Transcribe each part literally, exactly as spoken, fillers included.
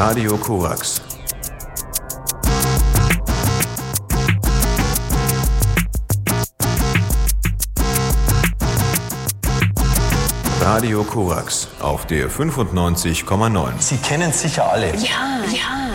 Radio Korax. Radio Korax auf der fünfundneunzig Komma neun. Sie kennen es sicher alle. Ja, ja, ja,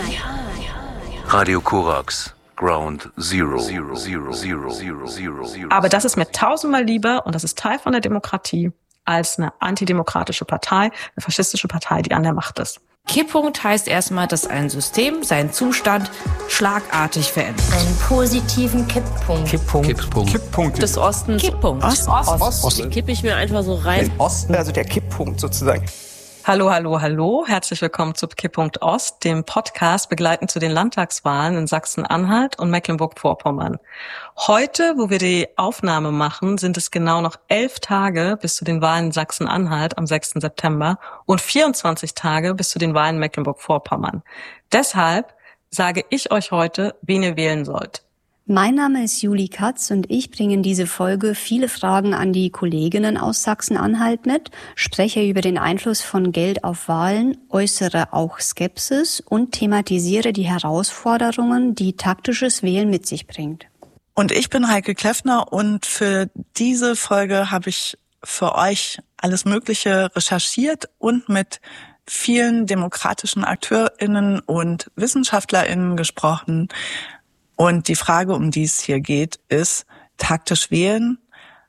ja. Radio Korax, Ground Zero. Zero, Zero, Zero, Zero, Zero, Zero. Aber das ist mir tausendmal lieber und das ist Teil von der Demokratie als eine antidemokratische Partei, eine faschistische Partei, die an der Macht ist. Kipppunkt heißt erstmal, dass ein System seinen Zustand schlagartig verändert. Einen positiven Kipppunkt. Kipppunkt. Kipppunkt. Kipppunkt. Des Ostens. Kipppunkt. Ost, Ost, Ost. Ost. Den kippe ich mir einfach so rein. Den Osten, also der Kipppunkt sozusagen. Hallo, hallo, hallo. Herzlich willkommen zu Kipppunkt Ost, dem Podcast begleitend zu den Landtagswahlen in Sachsen-Anhalt und Mecklenburg-Vorpommern. Heute, wo wir die Aufnahme machen, sind es genau noch elf Tage bis zu den Wahlen in Sachsen-Anhalt am sechsten September und vierundzwanzig Tage bis zu den Wahlen in Mecklenburg-Vorpommern. Deshalb sage ich euch heute, wen ihr wählen sollt. Mein Name ist Julie Katz und ich bringe in diese Folge viele Fragen an die Kolleginnen aus Sachsen-Anhalt mit, spreche über den Einfluss von Geld auf Wahlen, äußere auch Skepsis und thematisiere die Herausforderungen, die taktisches Wählen mit sich bringt. Und ich bin Heike Kleffner und für diese Folge habe ich für euch alles Mögliche recherchiert und mit vielen demokratischen AkteurInnen und WissenschaftlerInnen gesprochen. Und die Frage, um die es hier geht, ist taktisch wählen,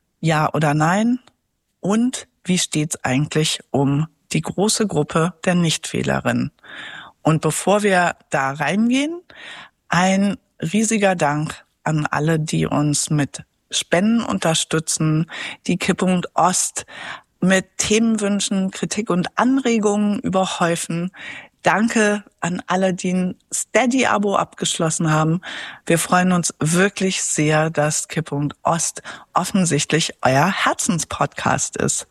ja oder nein? Und wie steht's eigentlich um die große Gruppe der Nichtwählerinnen? Und bevor wir da reingehen, ein riesiger Dank an alle, die uns mit Spenden unterstützen, die Kipppunkt Ost mit Themenwünschen, Kritik und Anregungen überhäufen. Danke an alle, die ein Steady-Abo abgeschlossen haben. Wir freuen uns wirklich sehr, dass Kipppunkt Ost offensichtlich euer Herzenspodcast ist.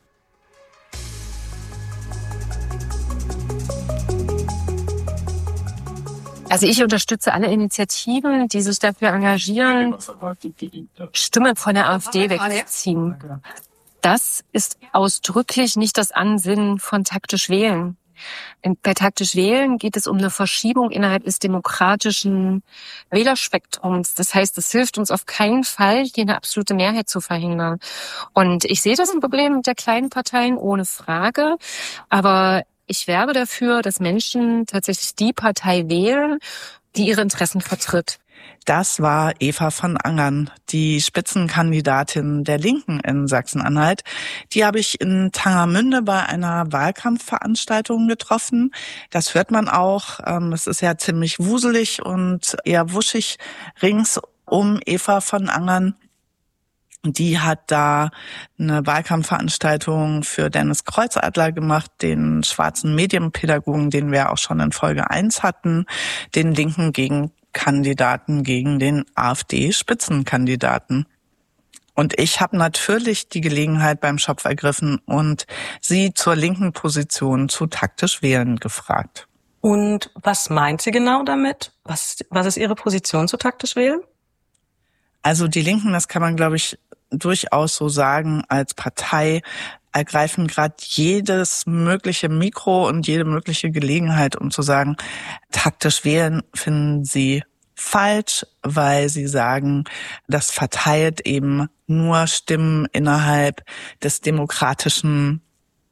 Also ich unterstütze alle Initiativen, die sich dafür engagieren, Stimmen von der AfD wegzuziehen. Das ist ausdrücklich nicht das Ansinnen von taktisch wählen. Bei taktisch wählen geht es um eine Verschiebung innerhalb des demokratischen Wählerspektrums. Das heißt, es hilft uns auf keinen Fall, hier eine absolute Mehrheit zu verhindern. Und ich sehe das ein Problem mit der kleinen Parteien, ohne Frage. Aber ich werbe dafür, dass Menschen tatsächlich die Partei wählen, die ihre Interessen vertritt. Das war Eva von Angern, die Spitzenkandidatin der Linken in Sachsen-Anhalt. Die habe ich in Tangermünde bei einer Wahlkampfveranstaltung getroffen. Das hört man auch. Es ist ja ziemlich wuselig und eher wuschig rings um Eva von Angern. Die hat da eine Wahlkampfveranstaltung für Dennis Kreuzadler gemacht, den schwarzen Medienpädagogen, den wir auch schon in Folge eins hatten, den linken Gegenkandidaten gegen den AfD-Spitzenkandidaten. Und ich habe natürlich die Gelegenheit beim Schopf ergriffen und sie zur linken Position zu taktisch wählen gefragt. Und was meint sie genau damit? Was, was ist ihre Position zu taktisch wählen? Also die Linken, das kann man, glaube ich, durchaus so sagen, als Partei ergreifen gerade jedes mögliche Mikro und jede mögliche Gelegenheit, um zu sagen, taktisch wählen finden sie falsch, weil sie sagen, das verteilt eben nur Stimmen innerhalb des demokratischen,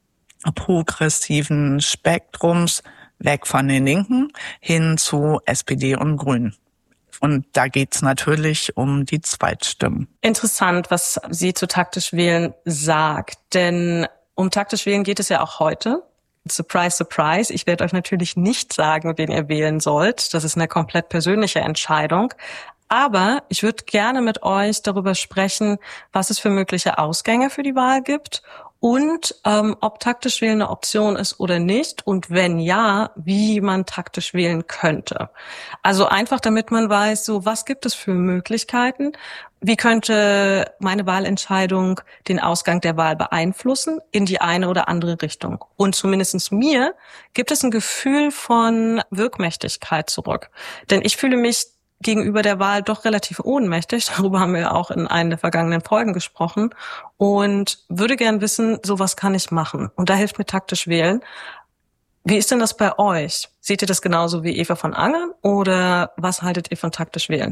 progressiven Spektrums weg von den Linken hin zu S P D und Grünen. Und da geht's natürlich um die Zweitstimmen. Interessant, was sie zu taktisch wählen sagt. Denn um taktisch wählen geht es ja auch heute. Surprise, surprise. Ich werde euch natürlich nicht sagen, wen ihr wählen sollt. Das ist eine komplett persönliche Entscheidung. Aber ich würde gerne mit euch darüber sprechen, was es für mögliche Ausgänge für die Wahl gibt und ähm, ob taktisch wählen eine Option ist oder nicht und wenn ja, wie man taktisch wählen könnte. Also einfach, damit man weiß, so was gibt es für Möglichkeiten, wie könnte meine Wahlentscheidung den Ausgang der Wahl beeinflussen in die eine oder andere Richtung. Und zumindest mir gibt es ein Gefühl von Wirkmächtigkeit zurück. Denn ich fühle mich gegenüber der Wahl doch relativ ohnmächtig. Darüber haben wir auch in einer der vergangenen Folgen gesprochen und würde gern wissen, so was kann ich machen. Und da hilft mir taktisch wählen. Wie ist denn das bei euch? Seht ihr das genauso wie Eva von Angern oder was haltet ihr von taktisch wählen?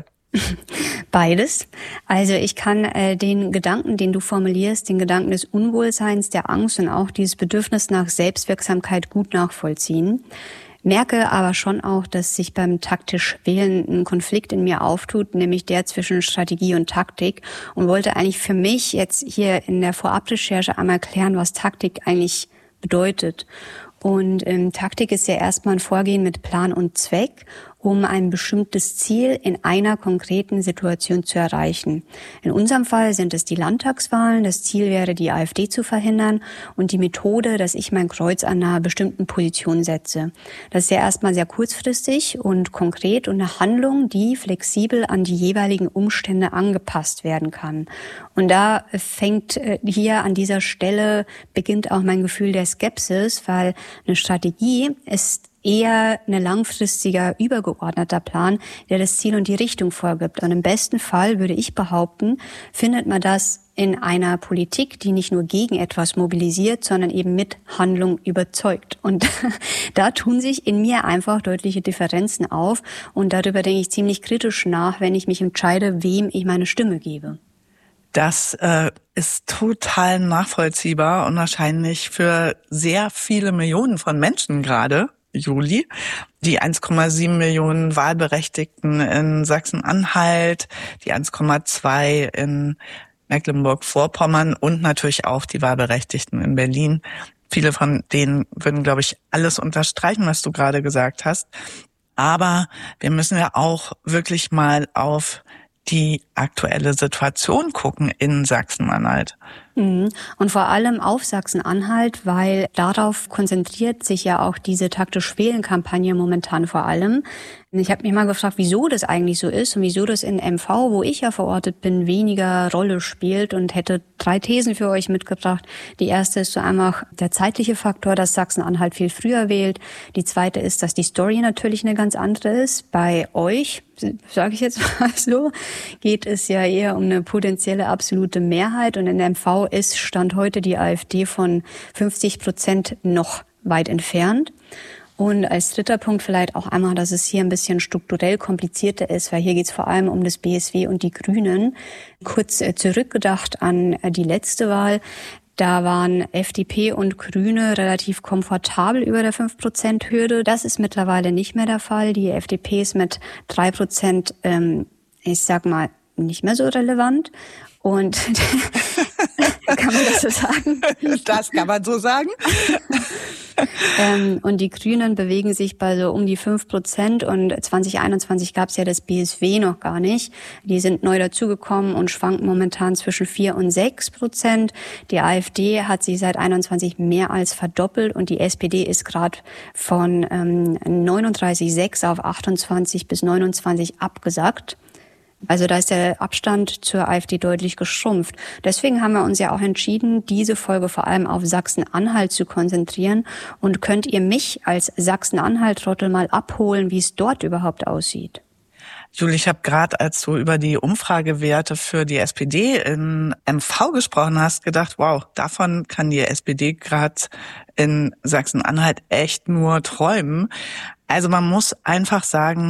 Beides. Also ich kann äh, den Gedanken, den du formulierst, den Gedanken des Unwohlseins, der Angst und auch dieses Bedürfnis nach Selbstwirksamkeit gut nachvollziehen. Merke aber schon auch, dass sich beim taktisch Wählen ein Konflikt in mir auftut, nämlich der zwischen Strategie und Taktik, und wollte eigentlich für mich jetzt hier in der Vorabrecherche einmal klären, was Taktik eigentlich bedeutet. Und ähm, Taktik ist ja erstmal ein Vorgehen mit Plan und Zweck, um ein bestimmtes Ziel in einer konkreten Situation zu erreichen. In unserem Fall sind es die Landtagswahlen. Das Ziel wäre, die AfD zu verhindern, und die Methode, dass ich mein Kreuz an einer bestimmten Position setze. Das ist ja erstmal sehr kurzfristig und konkret und eine Handlung, die flexibel an die jeweiligen Umstände angepasst werden kann. Und da fängt hier an dieser Stelle, beginnt auch mein Gefühl der Skepsis, weil eine Strategie ist eher ein langfristiger, übergeordneter Plan, der das Ziel und die Richtung vorgibt. Und im besten Fall, würde ich behaupten, findet man das in einer Politik, die nicht nur gegen etwas mobilisiert, sondern eben mit Handlung überzeugt. Und da tun sich in mir einfach deutliche Differenzen auf. Und darüber denke ich ziemlich kritisch nach, wenn ich mich entscheide, wem ich meine Stimme gebe. Das äh, ist total nachvollziehbar und wahrscheinlich für sehr viele Millionen von Menschen gerade, Juli, die eins Komma sieben Millionen Wahlberechtigten in Sachsen-Anhalt, die eins Komma zwei in Mecklenburg-Vorpommern und natürlich auch die Wahlberechtigten in Berlin. Viele von denen würden, glaube ich, alles unterstreichen, was du gerade gesagt hast. Aber wir müssen ja auch wirklich mal auf die aktuelle Situation gucken in Sachsen-Anhalt. Und vor allem auf Sachsen-Anhalt, weil darauf konzentriert sich ja auch diese taktisch-wählen-Kampagne momentan vor allem. Ich habe mich mal gefragt, wieso das eigentlich so ist und wieso das in M V, wo ich ja verortet bin, weniger Rolle spielt, und hätte drei Thesen für euch mitgebracht. Die erste ist so einfach der zeitliche Faktor, dass Sachsen-Anhalt viel früher wählt. Die zweite ist, dass die Story natürlich eine ganz andere ist. Bei euch, sage ich jetzt mal so, geht es ja eher um eine potenzielle absolute Mehrheit, und in M V ist Stand heute die AfD von fünfzig Prozent noch weit entfernt. Und als dritter Punkt vielleicht auch einmal, dass es hier ein bisschen strukturell komplizierter ist, weil hier geht es vor allem um das B S W und die Grünen. Kurz zurückgedacht an die letzte Wahl. Da waren F D P und Grüne relativ komfortabel über der fünf Prozent Hürde. Das ist mittlerweile nicht mehr der Fall. Die F D P ist mit drei Prozent, ähm, ich sag mal, nicht mehr so relevant. Und kann man das so sagen? Das kann man so sagen. ähm, und die Grünen bewegen sich bei so um die fünf Prozent, und zwanzig einundzwanzig gab es ja das B S W noch gar nicht. Die sind neu dazugekommen und schwanken momentan zwischen vier und sechs Prozent. Die AfD hat sich seit einundzwanzig mehr als verdoppelt, und die S P D ist gerade von ähm, neununddreißig Komma sechs auf achtundzwanzig bis neunundzwanzig abgesackt. Also da ist der Abstand zur AfD deutlich geschrumpft. Deswegen haben wir uns ja auch entschieden, diese Folge vor allem auf Sachsen-Anhalt zu konzentrieren. Und könnt ihr mich als Sachsen-Anhalt-Trottel mal abholen, wie es dort überhaupt aussieht? Juli, ich habe gerade, als du über die Umfragewerte für die S P D in M V gesprochen hast, gedacht, wow, davon kann die S P D gerade in Sachsen-Anhalt echt nur träumen. Also man muss einfach sagen,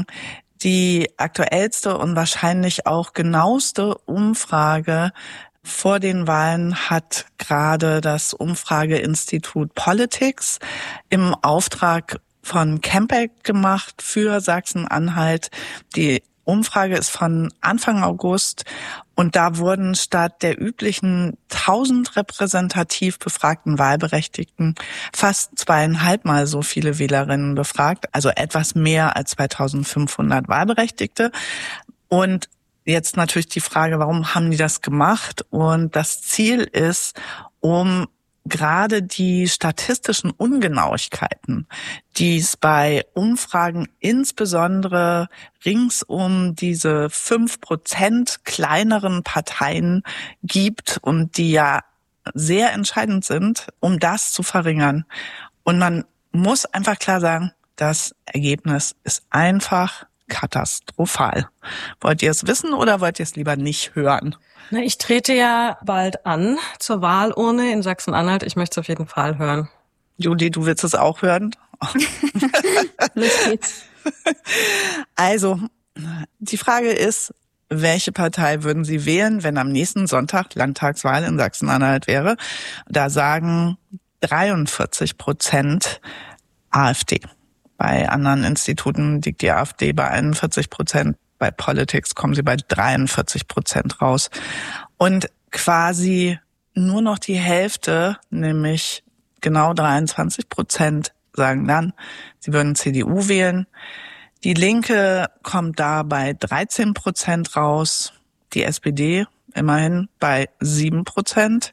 die aktuellste und wahrscheinlich auch genaueste Umfrage vor den Wahlen hat gerade das Umfrageinstitut Politics im Auftrag von Campact gemacht für Sachsen-Anhalt. Die Umfrage ist von Anfang August, und da wurden statt der üblichen tausend repräsentativ befragten Wahlberechtigten fast zweieinhalbmal so viele Wählerinnen befragt, also etwas mehr als zweitausendfünfhundert Wahlberechtigte. Und jetzt natürlich die Frage, warum haben die das gemacht? Und das Ziel ist, um gerade die statistischen Ungenauigkeiten, die es bei Umfragen insbesondere rings um diese fünf Prozent kleineren Parteien gibt und die ja sehr entscheidend sind, um das zu verringern. Und man muss einfach klar sagen, das Ergebnis ist einfach katastrophal. Wollt ihr es wissen oder wollt ihr es lieber nicht hören? Na, ich trete ja bald an zur Wahlurne in Sachsen-Anhalt. Ich möchte es auf jeden Fall hören. Juli, du willst es auch hören? Los geht's. Also, die Frage ist, welche Partei würden Sie wählen, wenn am nächsten Sonntag Landtagswahl in Sachsen-Anhalt wäre? Da sagen dreiundvierzig Prozent AfD. Bei anderen Instituten liegt die AfD bei einundvierzig Prozent. Bei Politics kommen sie bei dreiundvierzig Prozent raus. Und quasi nur noch die Hälfte, nämlich genau dreiundzwanzig Prozent, sagen dann, sie würden C D U wählen. Die Linke kommt da bei dreizehn Prozent raus. Die S P D immerhin bei sieben Prozent.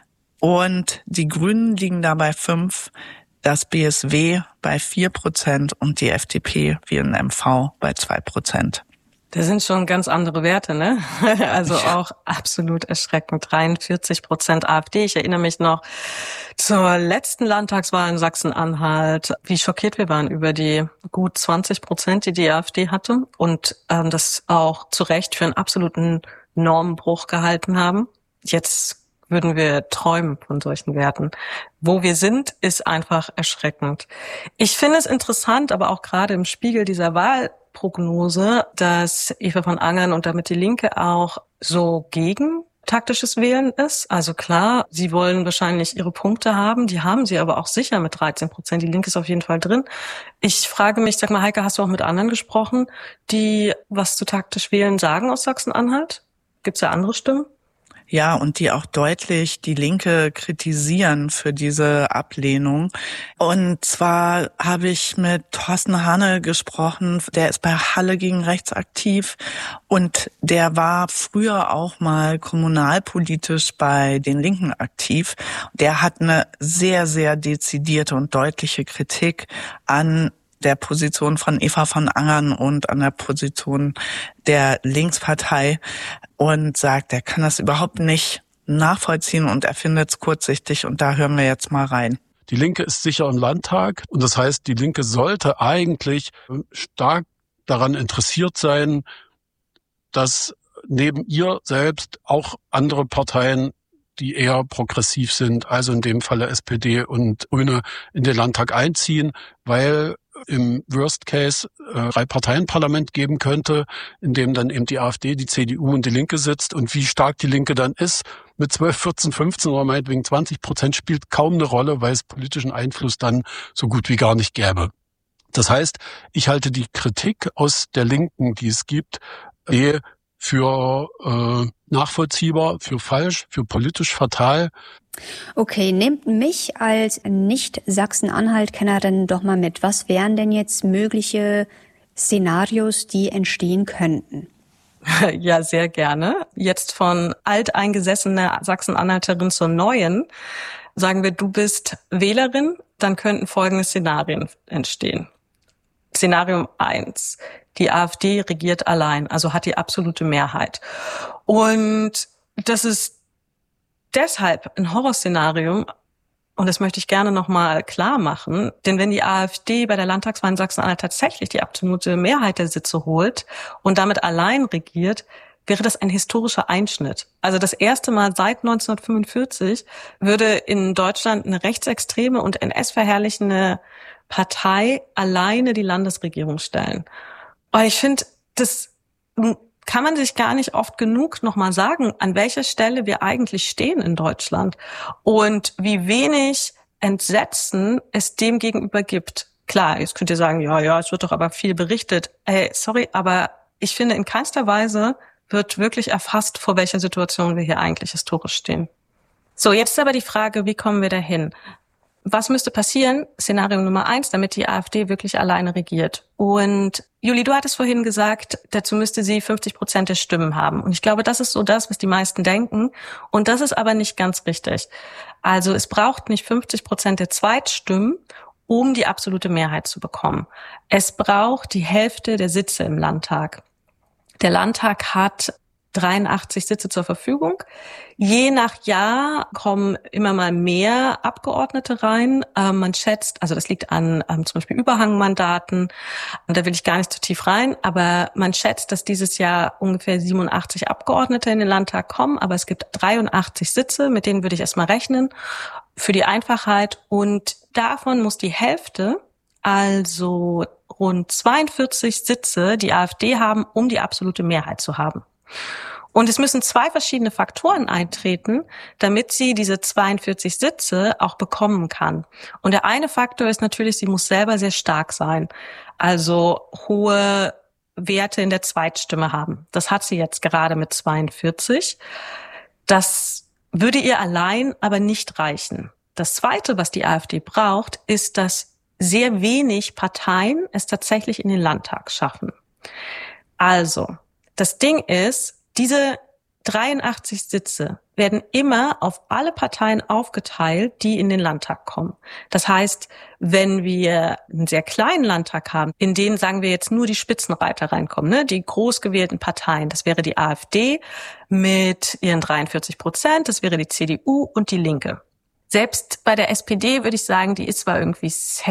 Und die Grünen liegen da bei fünf, das B S W bei vier Prozent und die F D P wie in M V bei zwei Prozent. Das sind schon ganz andere Werte, ne? Also auch absolut erschreckend. dreiundvierzig Prozent AfD. Ich erinnere mich noch zur letzten Landtagswahl in Sachsen-Anhalt, wie schockiert wir waren über die gut zwanzig Prozent, die die AfD hatte und ähm, das auch zu Recht für einen absoluten Normenbruch gehalten haben. Jetzt würden wir träumen von solchen Werten. Wo wir sind, ist einfach erschreckend. Ich finde es interessant, aber auch gerade im Spiegel dieser Wahlprognose, dass Eva von Angern und damit die Linke auch so gegen taktisches Wählen ist. Also klar, sie wollen wahrscheinlich ihre Punkte haben, die haben sie aber auch sicher mit dreizehn Prozent. Die Linke ist auf jeden Fall drin. Ich frage mich, sag mal, Heike, hast du auch mit anderen gesprochen, die was zu taktisch Wählen sagen aus Sachsen-Anhalt? Gibt's ja andere Stimmen? Ja, und die auch deutlich die Linke kritisieren für diese Ablehnung. Und zwar habe ich mit Thorsten Hanne gesprochen, der ist bei Halle gegen Rechts aktiv und der war früher auch mal kommunalpolitisch bei den Linken aktiv. Der hat eine sehr, sehr dezidierte und deutliche Kritik an der Position von Eva von Angern und an der Position der Linkspartei und sagt, er kann das überhaupt nicht nachvollziehen und er findet es kurzsichtig und da hören wir jetzt mal rein. Die Linke ist sicher im Landtag und das heißt, die Linke sollte eigentlich stark daran interessiert sein, dass neben ihr selbst auch andere Parteien, die eher progressiv sind, also in dem Falle S P D und Grüne, in den Landtag einziehen, weil im Worst Case äh, drei Parteienparlament geben könnte, in dem dann eben die AfD, die C D U und die Linke sitzt. Und wie stark die Linke dann ist, mit zwölf, vierzehn, fünfzehn oder meinetwegen zwanzig Prozent spielt kaum eine Rolle, weil es politischen Einfluss dann so gut wie gar nicht gäbe. Das heißt, ich halte die Kritik aus der Linken, die es gibt, eh für äh, nachvollziehbar, für falsch, für politisch fatal. Okay, nehmt mich als Nicht-Sachsen-Anhalt-Kennerin doch mal mit. Was wären denn jetzt mögliche Szenarios, die entstehen könnten? Ja, sehr gerne. Jetzt von alteingesessener Sachsen-Anhalterin zur neuen. Sagen wir, du bist Wählerin, dann könnten folgende Szenarien entstehen. Szenarium eins. Die AfD regiert allein, also hat die absolute Mehrheit. Und das ist deshalb ein Horrorszenario, und das möchte ich gerne nochmal klar machen, denn wenn die AfD bei der Landtagswahl in Sachsen-Anhalt tatsächlich die absolute Mehrheit der Sitze holt und damit allein regiert, wäre das ein historischer Einschnitt. Also das erste Mal seit neunzehnhundertfünfundvierzig würde in Deutschland eine rechtsextreme und N S-verherrlichende Partei alleine die Landesregierung stellen. Und ich finde, das kann man sich gar nicht oft genug nochmal sagen, an welcher Stelle wir eigentlich stehen in Deutschland und wie wenig Entsetzen es dem gegenüber gibt. Klar, jetzt könnt ihr sagen, ja, ja, es wird doch aber viel berichtet. Ey, sorry, aber ich finde, in keinster Weise wird wirklich erfasst, vor welcher Situation wir hier eigentlich historisch stehen. So, jetzt ist aber die Frage, wie kommen wir dahin? Was müsste passieren? Szenario Nummer eins, damit die AfD wirklich alleine regiert. Und Juli, du hattest vorhin gesagt, dazu müsste sie fünfzig Prozent der Stimmen haben. Und ich glaube, das ist so das, was die meisten denken. Und das ist aber nicht ganz richtig. Also es braucht nicht fünfzig Prozent der Zweitstimmen, um die absolute Mehrheit zu bekommen. Es braucht die Hälfte der Sitze im Landtag. Der Landtag hat dreiundachtzig Sitze zur Verfügung. Je nach Jahr kommen immer mal mehr Abgeordnete rein. Ähm, man schätzt, also das liegt an ähm, zum Beispiel Überhangmandaten. Und da will ich gar nicht zu tief rein, aber man schätzt, dass dieses Jahr ungefähr siebenundachtzig Abgeordnete in den Landtag kommen. Aber es gibt dreiundachtzig Sitze, mit denen würde ich erstmal rechnen, für die Einfachheit. Und davon muss die Hälfte also rund zweiundvierzig Sitze die AfD haben, um die absolute Mehrheit zu haben. Und es müssen zwei verschiedene Faktoren eintreten, damit sie diese zweiundvierzig Sitze auch bekommen kann. Und der eine Faktor ist natürlich, sie muss selber sehr stark sein, also hohe Werte in der Zweitstimme haben. Das hat sie jetzt gerade mit zweiundvierzig. Das würde ihr allein aber nicht reichen. Das Zweite, was die AfD braucht, ist, dass sehr wenig Parteien es tatsächlich in den Landtag schaffen. Also, das Ding ist, diese dreiundachtzig Sitze werden immer auf alle Parteien aufgeteilt, die in den Landtag kommen. Das heißt, wenn wir einen sehr kleinen Landtag haben, in den, sagen wir jetzt, nur die Spitzenreiter reinkommen, ne, die groß gewählten Parteien, das wäre die AfD mit ihren dreiundvierzig Prozent, das wäre die C D U und die Linke. Selbst bei der S P D würde ich sagen, die ist zwar irgendwie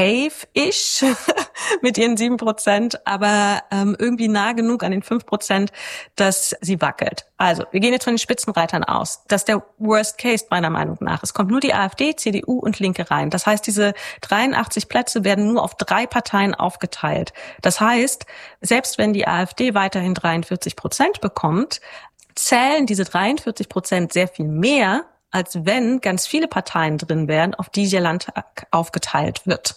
safe-ish mit ihren sieben Prozent, aber ähm, irgendwie nah genug an den fünf Prozent, dass sie wackelt. Also, wir gehen jetzt von den Spitzenreitern aus. Das ist der Worst Case meiner Meinung nach. Es kommt nur die AfD, C D U und Linke rein. Das heißt, diese dreiundachtzig Plätze werden nur auf drei Parteien aufgeteilt. Das heißt, selbst wenn die AfD weiterhin dreiundvierzig Prozent bekommt, zählen diese dreiundvierzig Prozent sehr viel mehr, als wenn ganz viele Parteien drin wären, auf die der Landtag aufgeteilt wird.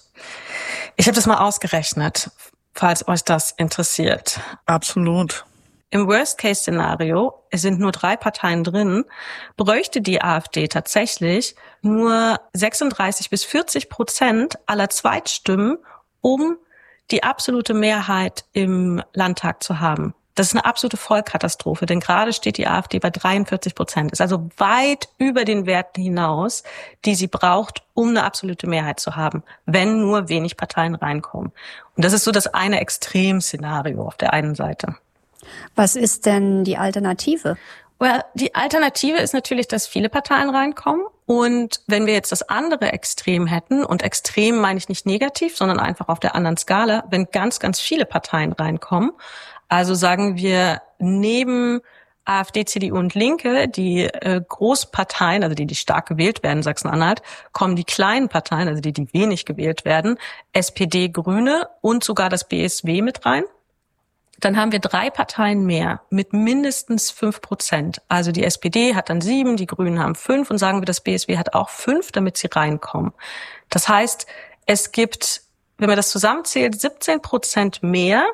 Ich habe das mal ausgerechnet, falls euch das interessiert. Absolut. Im Worst-Case-Szenario, es sind nur drei Parteien drin, bräuchte die AfD tatsächlich nur sechsunddreißig bis vierzig Prozent aller Zweitstimmen, um die absolute Mehrheit im Landtag zu haben. Das ist eine absolute Vollkatastrophe, denn gerade steht die AfD bei dreiundvierzig Prozent. Ist also weit über den Werten hinaus, die sie braucht, um eine absolute Mehrheit zu haben, wenn nur wenig Parteien reinkommen. Und das ist so das eine Extremszenario auf der einen Seite. Was ist denn die Alternative? Well, die Alternative ist natürlich, dass viele Parteien reinkommen. Und wenn wir jetzt das andere Extrem hätten, und extrem meine ich nicht negativ, sondern einfach auf der anderen Skala, wenn ganz, ganz viele Parteien reinkommen, also sagen wir, neben AfD, C D U und Linke, die äh, Großparteien, also die, die stark gewählt werden in Sachsen-Anhalt, kommen die kleinen Parteien, also die, die wenig gewählt werden, S P D, Grüne und sogar das B S W mit rein. Dann haben wir drei Parteien mehr mit mindestens fünf Prozent. Also die S P D hat dann sieben, die Grünen haben fünf und sagen wir, das B S W hat auch fünf, damit sie reinkommen. Das heißt, es gibt, wenn man das zusammenzählt, siebzehn Prozent mehr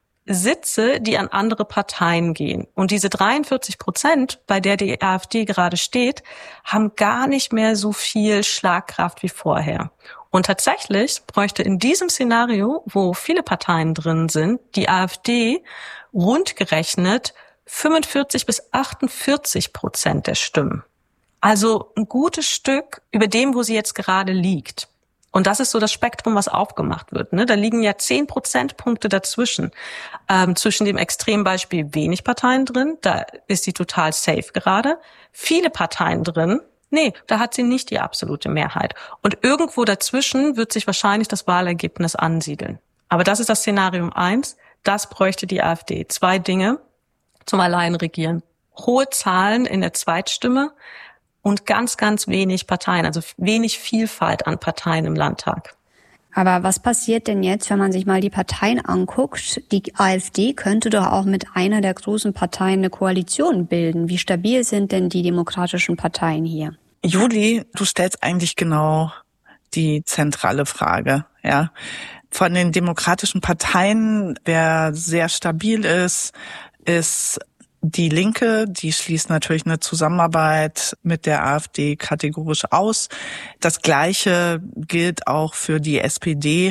Sitze, die an andere Parteien gehen. Und diese dreiundvierzig Prozent, bei der die AfD gerade steht, haben gar nicht mehr so viel Schlagkraft wie vorher. Und tatsächlich bräuchte in diesem Szenario, wo viele Parteien drin sind, die AfD rund gerechnet fünfundvierzig bis achtundvierzig Prozent der Stimmen. Also ein gutes Stück über dem, wo sie jetzt gerade liegt. Und das ist so das Spektrum, was aufgemacht wird. Ne? Da liegen ja zehn Prozentpunkte dazwischen. Ähm, zwischen dem Extrembeispiel wenig Parteien drin, da ist sie total safe gerade. Viele Parteien drin, nee, da hat sie nicht die absolute Mehrheit. Und irgendwo dazwischen wird sich wahrscheinlich das Wahlergebnis ansiedeln. Aber das ist das Szenarium eins. Das bräuchte die AfD. Zwei Dinge zum Alleinregieren. Hohe Zahlen in der Zweitstimme und ganz, ganz wenig Parteien, also wenig Vielfalt an Parteien im Landtag. Aber was passiert denn jetzt, wenn man sich mal die Parteien anguckt? Die AfD könnte doch auch mit einer der großen Parteien eine Koalition bilden. Wie stabil sind denn die demokratischen Parteien hier? Juli, du stellst eigentlich genau die zentrale Frage, ja. Von den demokratischen Parteien, wer sehr stabil ist, ist die Linke, die schließt natürlich eine Zusammenarbeit mit der AfD kategorisch aus. Das Gleiche gilt auch für die S P D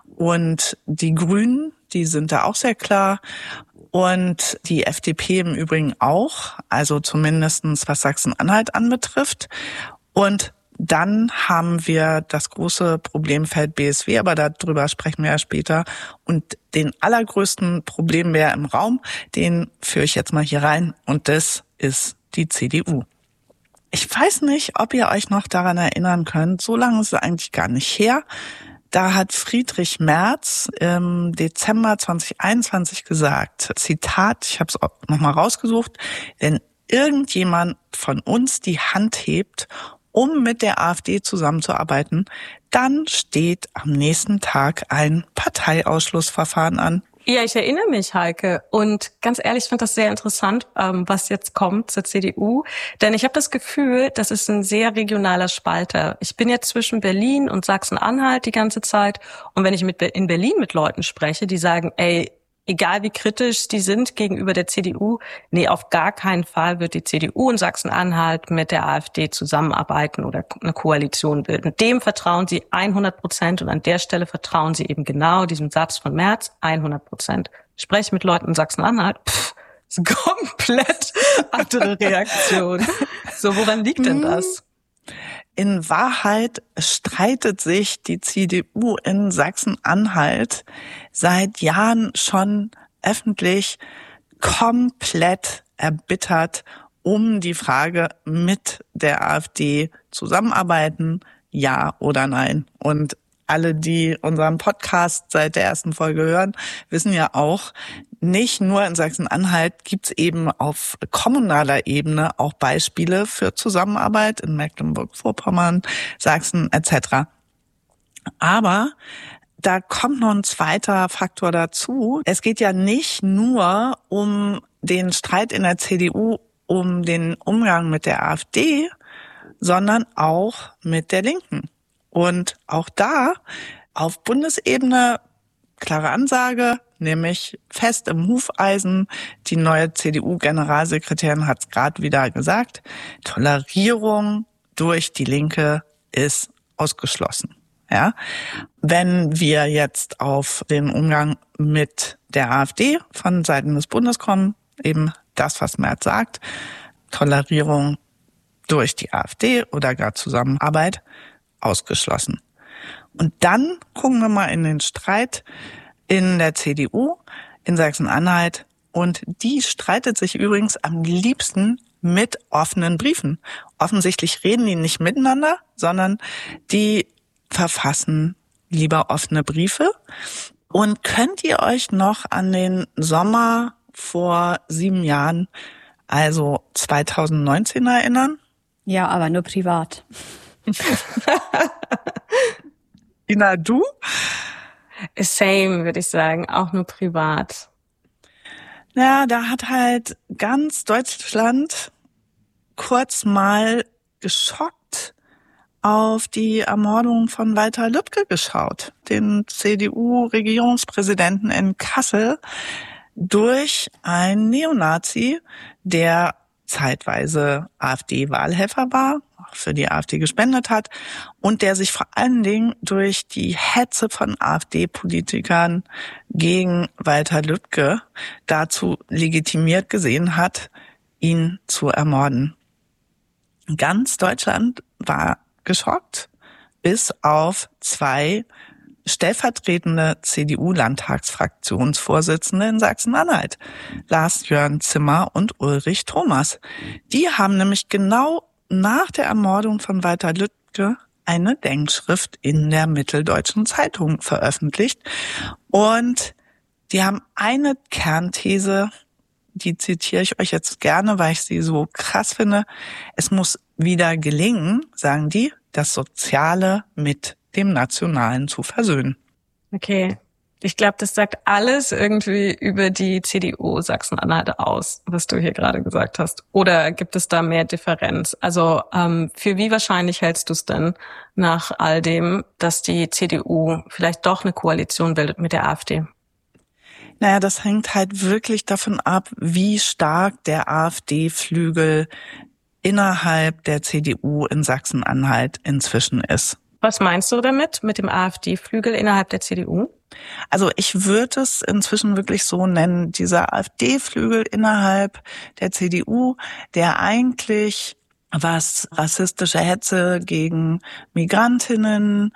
und die Grünen, die sind da auch sehr klar. Und die F D P im Übrigen auch, also zumindestens was Sachsen-Anhalt anbetrifft. Und dann haben wir das große Problemfeld B S W, aber darüber sprechen wir ja später. Und den allergrößten Problembär im Raum, den führe ich jetzt mal hier rein. Und das ist die C D U. Ich weiß nicht, ob ihr euch noch daran erinnern könnt. So lange ist es eigentlich gar nicht her. Da hat Friedrich Merz im Dezember zwanzig einundzwanzig gesagt, Zitat, ich habe es nochmal rausgesucht, wenn irgendjemand von uns die Hand hebt, um mit der AfD zusammenzuarbeiten, dann steht am nächsten Tag ein Parteiausschlussverfahren an. Ja, ich erinnere mich, Heike. Und ganz ehrlich, ich finde das sehr interessant, ähm, was jetzt kommt zur C D U. Denn ich habe das Gefühl, das ist ein sehr regionaler Spalter. Ich bin jetzt zwischen Berlin und Sachsen-Anhalt die ganze Zeit. Und wenn ich mit in Berlin mit Leuten spreche, die sagen, ey, egal wie kritisch die sind gegenüber der C D U, nee, auf gar keinen Fall wird die C D U in Sachsen-Anhalt mit der AfD zusammenarbeiten oder eine Koalition bilden. Dem vertrauen sie hundert Prozent und an der Stelle vertrauen sie eben genau diesem Satz von Merz hundert Prozent. Ich spreche mit Leuten in Sachsen-Anhalt, pff, ist eine komplett andere Reaktion. So, woran liegt denn das? In Wahrheit streitet sich die C D U in Sachsen-Anhalt seit Jahren schon öffentlich komplett erbittert um die Frage, mit der AfD zusammenarbeiten, ja oder nein. Und alle, die unseren Podcast seit der ersten Folge hören, wissen ja auch, nicht nur in Sachsen-Anhalt gibt's eben auf kommunaler Ebene auch Beispiele für Zusammenarbeit in Mecklenburg-Vorpommern, Sachsen et cetera. Aber da kommt noch ein zweiter Faktor dazu. Es geht ja nicht nur um den Streit in der C D U, um den Umgang mit der AfD, sondern auch mit der Linken. Und auch da auf Bundesebene klare Ansage, nämlich fest im Hufeisen. Die neue C D U-Generalsekretärin hat es gerade wieder gesagt. Tolerierung durch die Linke ist ausgeschlossen. Ja, wenn wir jetzt auf den Umgang mit der AfD von Seiten des Bundes kommen, eben das, was Merz sagt, Tolerierung durch die AfD oder gar Zusammenarbeit ausgeschlossen. Und dann gucken wir mal in den Streit in der C D U in Sachsen-Anhalt. Und die streitet sich übrigens am liebsten mit offenen Briefen. Offensichtlich reden die nicht miteinander, sondern die verfassen lieber offene Briefe. Und könnt ihr euch noch an den Sommer vor sieben Jahren, also zweitausendneunzehn, erinnern? Ja, aber nur privat. Ina, du? Same, würde ich sagen, auch nur privat. Ja, da hat halt ganz Deutschland kurz mal geschockt auf die Ermordung von Walter Lübcke geschaut, den C D U-Regierungspräsidenten in Kassel, durch einen Neonazi, der zeitweise AfD-Wahlhelfer war, auch für die AfD gespendet hat und der sich vor allen Dingen durch die Hetze von AfD-Politikern gegen Walter Lübcke dazu legitimiert gesehen hat, ihn zu ermorden. Ganz Deutschland war geschockt, bis auf zwei stellvertretende C D U-Landtagsfraktionsvorsitzende in Sachsen-Anhalt, Lars-Jörn Zimmer und Ulrich Thomas. Die haben nämlich genau nach der Ermordung von Walter Lübcke eine Denkschrift in der Mitteldeutschen Zeitung veröffentlicht. Und die haben eine Kernthese, die zitiere ich euch jetzt gerne, weil ich sie so krass finde. Es muss wieder gelingen, sagen die, das Soziale mit dem Nationalen zu versöhnen. Okay. Ich glaube, das sagt alles irgendwie über die C D U Sachsen-Anhalt aus, was du hier gerade gesagt hast. Oder gibt es da mehr Differenz? Also ähm, für wie wahrscheinlich hältst du es denn nach all dem, dass die C D U vielleicht doch eine Koalition bildet mit der AfD? Naja, das hängt halt wirklich davon ab, wie stark der AfD-Flügel innerhalb der C D U in Sachsen-Anhalt inzwischen ist. Was meinst du damit, mit dem AfD-Flügel innerhalb der C D U? Also ich würde es inzwischen wirklich so nennen, dieser AfD-Flügel innerhalb der C D U, der eigentlich, was rassistische Hetze gegen Migrantinnen,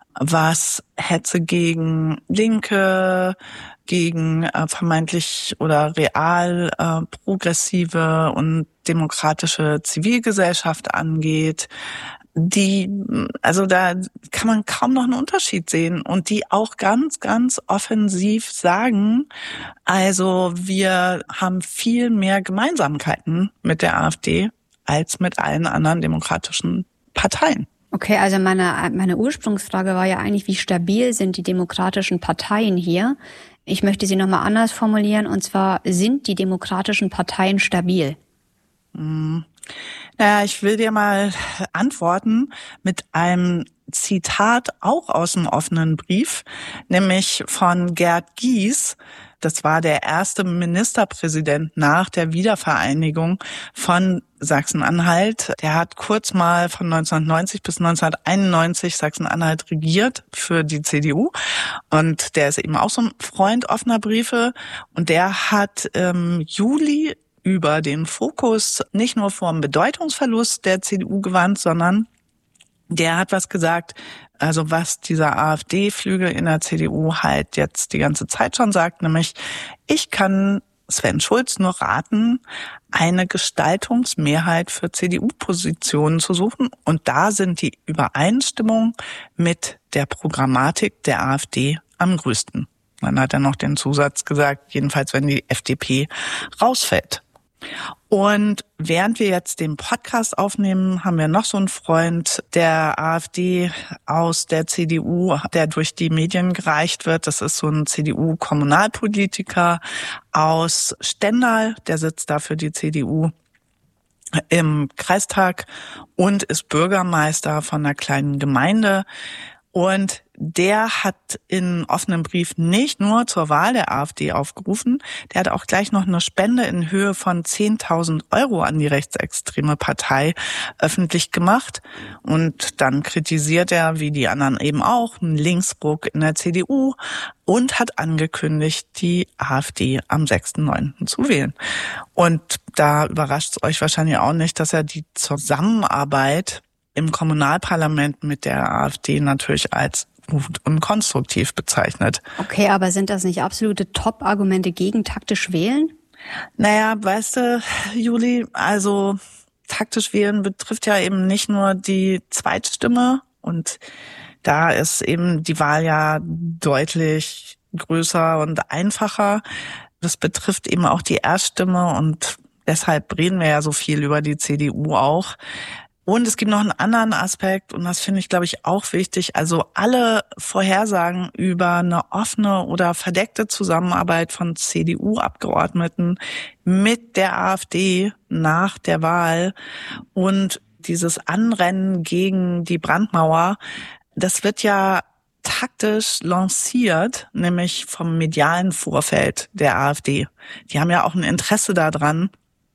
was Hetze gegen Linke, gegen äh, vermeintlich oder real äh, progressive und demokratische Zivilgesellschaft angeht, die, also da kann man kaum noch einen Unterschied sehen und die auch ganz, ganz offensiv sagen, also wir haben viel mehr Gemeinsamkeiten mit der AfD als mit allen anderen demokratischen Parteien. Okay, also meine, meine Ursprungsfrage war ja eigentlich, wie stabil sind die demokratischen Parteien hier? Ich möchte sie nochmal anders formulieren, und zwar, sind die demokratischen Parteien stabil? Hm. Naja, ich will dir mal antworten mit einem Zitat auch aus dem offenen Brief, nämlich von Gerd Gies. Das war der erste Ministerpräsident nach der Wiedervereinigung von Sachsen-Anhalt. Der hat kurz mal von neunzehnhundertneunzig bis neunzehnhunderteinundneunzig Sachsen-Anhalt regiert für die C D U. Und der ist eben auch so ein Freund offener Briefe. Und der hat im Juli über den Fokus nicht nur vor dem Bedeutungsverlust der C D U gewandt, sondern der hat was gesagt, also was dieser AfD-Flügel in der C D U halt jetzt die ganze Zeit schon sagt, nämlich, ich kann Sven Schulz nur raten, eine Gestaltungsmehrheit für C D U-Positionen zu suchen. Und da sind die Übereinstimmungen mit der Programmatik der AfD am größten. Dann hat er noch den Zusatz gesagt, jedenfalls wenn die F D P rausfällt. Und während wir jetzt den Podcast aufnehmen, haben wir noch so einen Freund der AfD aus der C D U, der durch die Medien gereicht wird. Das ist so ein C D U-Kommunalpolitiker aus Stendal, der sitzt da für die C D U im Kreistag und ist Bürgermeister von einer kleinen Gemeinde. Und der hat in offenem Brief nicht nur zur Wahl der AfD aufgerufen, der hat auch gleich noch eine Spende in Höhe von zehntausend Euro an die rechtsextreme Partei öffentlich gemacht. Und dann kritisiert er, wie die anderen eben auch, einen Linksruck in der C D U und hat angekündigt, die AfD am sechsten neunten zu wählen. Und da überrascht es euch wahrscheinlich auch nicht, dass er die Zusammenarbeit im Kommunalparlament mit der AfD natürlich als gut und konstruktiv bezeichnet. Okay, aber sind das nicht absolute Top-Argumente gegen taktisch wählen? Naja, weißt du, Juli, also taktisch wählen betrifft ja eben nicht nur die Zweitstimme, und da ist eben die Wahl ja deutlich größer und einfacher. Das betrifft eben auch die Erststimme, und deshalb reden wir ja so viel über die C D U auch. Und es gibt noch einen anderen Aspekt, und das finde ich, glaube ich, auch wichtig. Also alle Vorhersagen über eine offene oder verdeckte Zusammenarbeit von C D U-Abgeordneten mit der AfD nach der Wahl und dieses Anrennen gegen die Brandmauer, das wird ja taktisch lanciert, nämlich vom medialen Vorfeld der AfD. Die haben ja auch ein Interesse daran,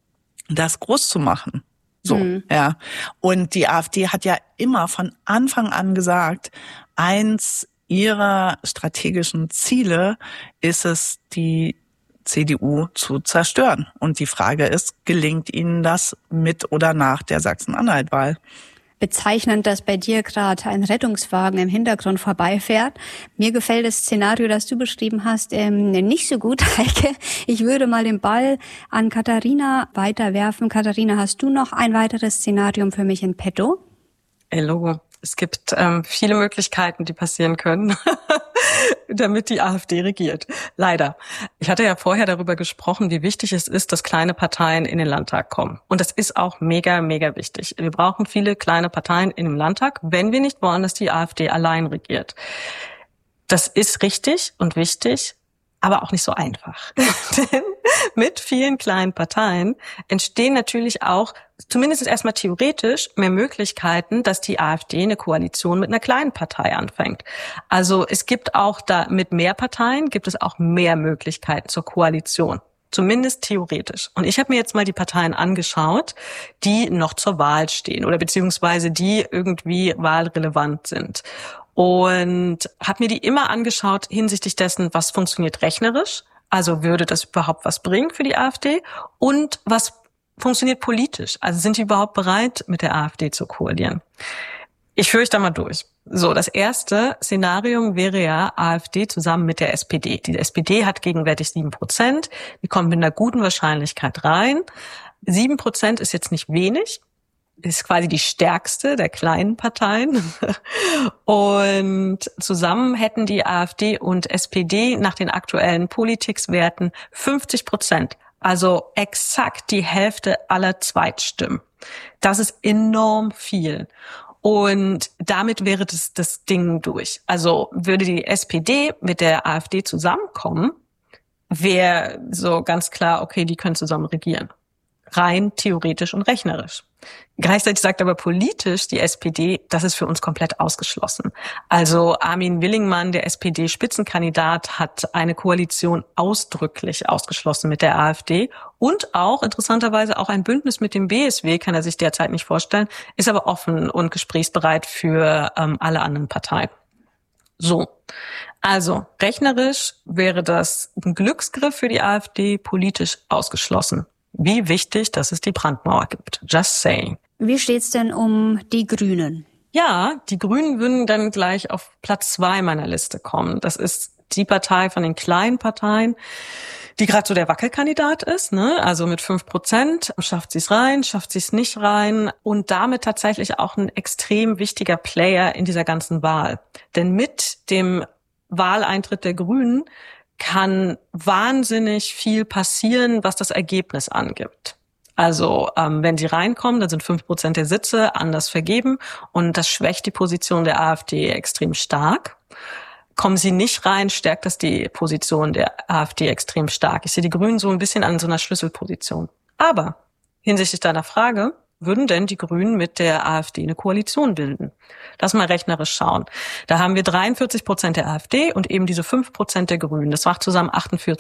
das groß zu machen. So, mhm. ja. Und die AfD hat ja immer von Anfang an gesagt, eins ihrer strategischen Ziele ist es, die C D U zu zerstören. Und die Frage ist, gelingt ihnen das mit oder nach der Sachsen-Anhalt-Wahl? Bezeichnend, dass bei dir gerade ein Rettungswagen im Hintergrund vorbeifährt. Mir gefällt das Szenario, das du beschrieben hast, ähm, nicht so gut, Heike. Ich würde mal den Ball an Katharina weiterwerfen. Katharina, hast du noch ein weiteres Szenario für mich in petto? Ey, Logo. Es gibt ähm, viele Möglichkeiten, die passieren können, damit die AfD regiert. Leider. Ich hatte ja vorher darüber gesprochen, wie wichtig es ist, dass kleine Parteien in den Landtag kommen. Und das ist auch mega, mega wichtig. Wir brauchen viele kleine Parteien in dem Landtag, wenn wir nicht wollen, dass die AfD allein regiert. Das ist richtig und wichtig, aber auch nicht so einfach. Denn mit vielen kleinen Parteien entstehen natürlich auch, zumindest erstmal theoretisch, mehr Möglichkeiten, dass die AfD eine Koalition mit einer kleinen Partei anfängt. Also es gibt auch da mit mehr Parteien, gibt es auch mehr Möglichkeiten zur Koalition. Zumindest theoretisch. Und ich habe mir jetzt mal die Parteien angeschaut, die noch zur Wahl stehen oder beziehungsweise die irgendwie wahlrelevant sind. Und habe mir die immer angeschaut hinsichtlich dessen, was funktioniert rechnerisch, also würde das überhaupt was bringen für die AfD, und was funktioniert politisch, also sind die überhaupt bereit, mit der AfD zu koalieren. Ich führe euch da mal durch. So, das erste Szenario wäre ja AfD zusammen mit der S P D. Die S P D hat gegenwärtig sieben Prozent, die kommen mit einer guten Wahrscheinlichkeit rein. Sieben Prozent ist jetzt nicht wenig. Ist quasi die stärkste der kleinen Parteien. Und zusammen hätten die AfD und S P D nach den aktuellen Politikswerten fünfzig Prozent. Also exakt die Hälfte aller Zweitstimmen. Das ist enorm viel. Und damit wäre das, das Ding durch. Also würde die S P D mit der AfD zusammenkommen, wäre so ganz klar, okay, die können zusammen regieren. Rein theoretisch und rechnerisch. Gleichzeitig sagt aber politisch die S P D, das ist für uns komplett ausgeschlossen. Also Armin Willingmann, der S P D-Spitzenkandidat, hat eine Koalition ausdrücklich ausgeschlossen mit der AfD und auch interessanterweise auch ein Bündnis mit dem B S W kann er sich derzeit nicht vorstellen, ist aber offen und gesprächsbereit für ähm, alle anderen Parteien. So, also rechnerisch wäre das ein Glücksgriff für die AfD, politisch ausgeschlossen. Wie wichtig, dass es die Brandmauer gibt. Just saying. Wie steht's denn um die Grünen? Ja, die Grünen würden dann gleich auf Platz zwei meiner Liste kommen. Das ist die Partei von den kleinen Parteien, die gerade so der Wackelkandidat ist, ne? Also mit fünf Prozent schafft sie es rein, schafft sie es nicht rein und damit tatsächlich auch ein extrem wichtiger Player in dieser ganzen Wahl. Denn mit dem Wahleintritt der Grünen kann wahnsinnig viel passieren, was das Ergebnis angibt. Also ähm, wenn sie reinkommen, dann sind fünf Prozent der Sitze anders vergeben und das schwächt die Position der AfD extrem stark. Kommen sie nicht rein, stärkt das die Position der AfD extrem stark. Ich sehe die Grünen so ein bisschen an so einer Schlüsselposition. Aber hinsichtlich deiner Frage, würden denn die Grünen mit der AfD eine Koalition bilden? Lass mal rechnerisch schauen. Da haben wir dreiundvierzig Prozent der AfD und eben diese fünf Prozent der Grünen. Das macht zusammen achtundvierzig